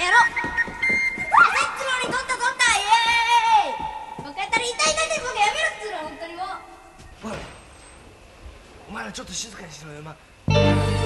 やろ。さっきのに取ったイエーイ。バカやったら痛い痛いってボケやめろっつうの本当にもう。 おい、お前らちょっと静かにしろよ。